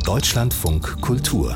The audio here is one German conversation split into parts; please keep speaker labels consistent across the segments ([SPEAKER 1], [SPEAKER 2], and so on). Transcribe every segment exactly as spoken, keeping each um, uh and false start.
[SPEAKER 1] Deutschlandfunk Kultur.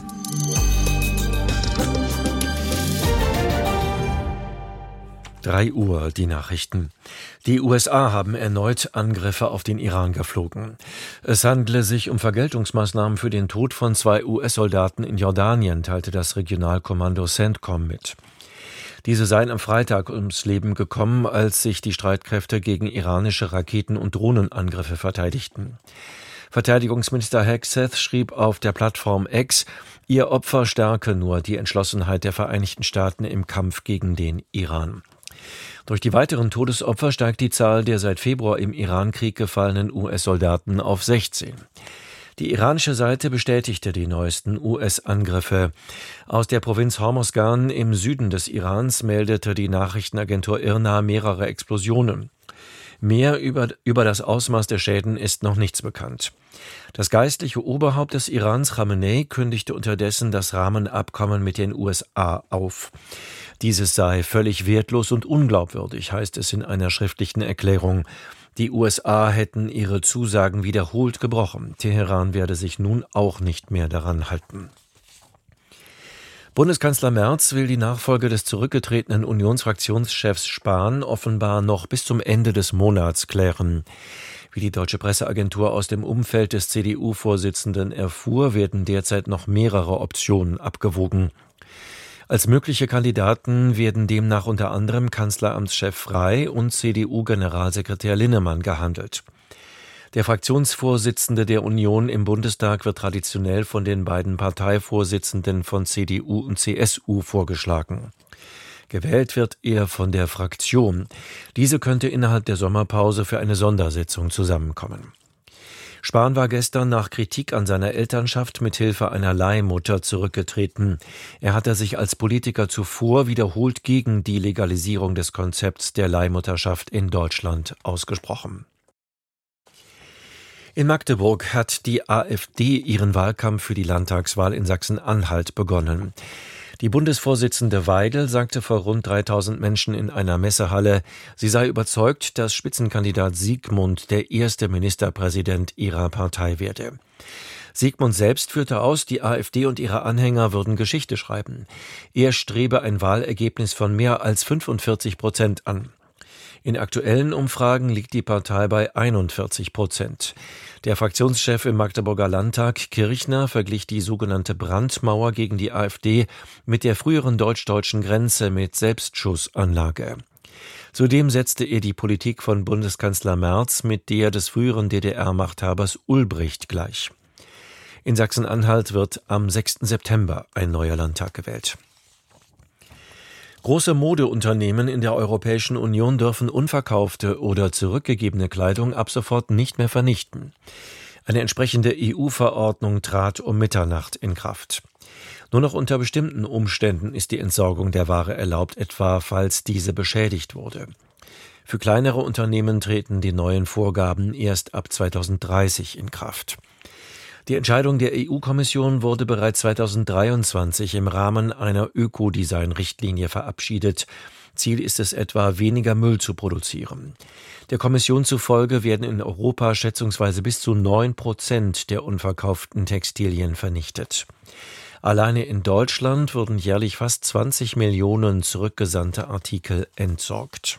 [SPEAKER 2] drei Uhr, die Nachrichten. Die U S A haben erneut Angriffe auf den Iran geflogen. Es handle sich um Vergeltungsmaßnahmen für den Tod von zwei U S-Soldaten in Jordanien, teilte das Regionalkommando CENTCOM mit. Diese seien am Freitag ums Leben gekommen, als sich die Streitkräfte gegen iranische Raketen- und Drohnenangriffe verteidigten. Verteidigungsminister Hegseth schrieb auf der Plattform X, ihr Opfer stärke nur die Entschlossenheit der Vereinigten Staaten im Kampf gegen den Iran. Durch die weiteren Todesopfer steigt die Zahl der seit Februar im Irankrieg gefallenen U S-Soldaten auf sechzehn. Die iranische Seite bestätigte die neuesten U S-Angriffe. Aus der Provinz Hormozgan im Süden des Irans meldete die Nachrichtenagentur I R N A mehrere Explosionen. Mehr über, über das Ausmaß der Schäden ist noch nichts bekannt. Das geistliche Oberhaupt des Irans, Khamenei, kündigte unterdessen das Rahmenabkommen mit den U S A auf. Dieses sei völlig wertlos und unglaubwürdig, heißt es in einer schriftlichen Erklärung. Die U S A hätten ihre Zusagen wiederholt gebrochen. Teheran werde sich nun auch nicht mehr daran halten. Bundeskanzler Merz will die Nachfolge des zurückgetretenen Unionsfraktionschefs Spahn offenbar noch bis zum Ende des Monats klären. Wie die Deutsche Presseagentur aus dem Umfeld des C D U-Vorsitzenden erfuhr, werden derzeit noch mehrere Optionen abgewogen. Als mögliche Kandidaten werden demnach unter anderem Kanzleramtschef Frey und C D U-Generalsekretär Linnemann gehandelt. Der Fraktionsvorsitzende der Union im Bundestag wird traditionell von den beiden Parteivorsitzenden von C D U und C S U vorgeschlagen. Gewählt wird er von der Fraktion. Diese könnte innerhalb der Sommerpause für eine Sondersitzung zusammenkommen. Spahn war gestern nach Kritik an seiner Elternschaft mit Hilfe einer Leihmutter zurückgetreten. Er hatte sich als Politiker zuvor wiederholt gegen die Legalisierung des Konzepts der Leihmutterschaft in Deutschland ausgesprochen. In Magdeburg hat die AfD ihren Wahlkampf für die Landtagswahl in Sachsen-Anhalt begonnen. Die Bundesvorsitzende Weidel sagte vor rund dreitausend Menschen in einer Messehalle, sie sei überzeugt, dass Spitzenkandidat Siegmund der erste Ministerpräsident ihrer Partei werde. Siegmund selbst führte aus, die AfD und ihre Anhänger würden Geschichte schreiben. Er strebe ein Wahlergebnis von mehr als fünfundvierzig Prozent an. In aktuellen Umfragen liegt die Partei bei einundvierzig Prozent. Der Fraktionschef im Magdeburger Landtag, Kirchner, verglich die sogenannte Brandmauer gegen die AfD mit der früheren deutsch-deutschen Grenze mit Selbstschussanlage. Zudem setzte er die Politik von Bundeskanzler Merz mit der des früheren D D R-Machthabers Ulbricht gleich. In Sachsen-Anhalt wird am sechsten September ein neuer Landtag gewählt. Große Modeunternehmen in der Europäischen Union dürfen unverkaufte oder zurückgegebene Kleidung ab sofort nicht mehr vernichten. Eine entsprechende E U-Verordnung trat um Mitternacht in Kraft. Nur noch unter bestimmten Umständen ist die Entsorgung der Ware erlaubt, etwa falls diese beschädigt wurde. Für kleinere Unternehmen treten die neuen Vorgaben erst ab zweitausenddreißig in Kraft. Die Entscheidung der E U-Kommission wurde bereits zweitausenddreiundzwanzig im Rahmen einer Ökodesign-Richtlinie verabschiedet. Ziel ist es etwa, weniger Müll zu produzieren. Der Kommission zufolge werden in Europa schätzungsweise bis zu neun Prozent der unverkauften Textilien vernichtet. Alleine in Deutschland wurden jährlich fast zwanzig Millionen zurückgesandte Artikel entsorgt.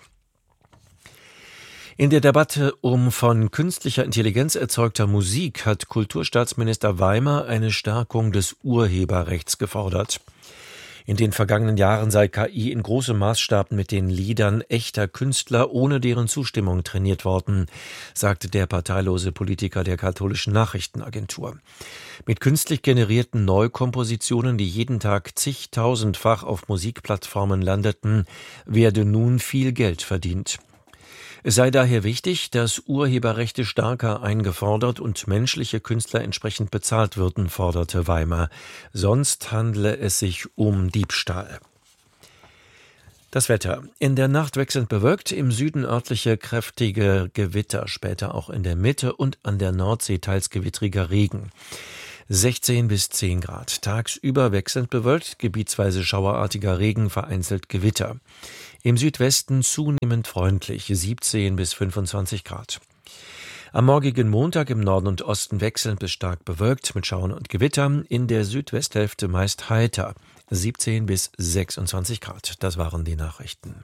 [SPEAKER 2] In der Debatte um von künstlicher Intelligenz erzeugter Musik hat Kulturstaatsminister Weimer eine Stärkung des Urheberrechts gefordert. In den vergangenen Jahren sei K I in großem Maßstab mit den Liedern echter Künstler ohne deren Zustimmung trainiert worden, sagte der parteilose Politiker der katholischen Nachrichtenagentur. Mit künstlich generierten Neukompositionen, die jeden Tag zigtausendfach auf Musikplattformen landeten, werde nun viel Geld verdient. Es sei daher wichtig, dass Urheberrechte stärker eingefordert und menschliche Künstler entsprechend bezahlt würden, forderte Weimer. Sonst handle es sich um Diebstahl. Das Wetter. In der Nacht wechselnd bewölkt, im Süden örtliche kräftige Gewitter, später auch in der Mitte und an der Nordsee teils gewittriger Regen. sechzehn bis zehn Grad. Tagsüber wechselnd bewölkt, gebietsweise schauerartiger Regen, vereinzelt Gewitter. Im Südwesten zunehmend freundlich, siebzehn bis fünfundzwanzig Grad. Am morgigen Montag im Norden und Osten wechselnd bis stark bewölkt mit Schauern und Gewittern, in der Südwesthälfte meist heiter. siebzehn bis sechsundzwanzig Grad. Das waren die Nachrichten.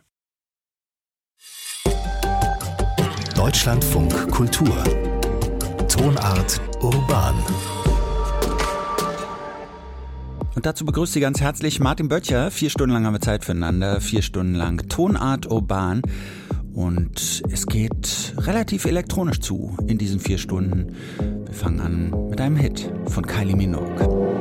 [SPEAKER 1] Deutschlandfunk Kultur. Tonart urban.
[SPEAKER 3] Und dazu begrüßt Sie ganz herzlich Martin Böttcher. Vier Stunden lang haben wir Zeit füreinander. Vier Stunden lang Tonart urban. Und es geht relativ elektronisch zu in diesen vier Stunden. Wir fangen an mit einem Hit von Kylie Minogue.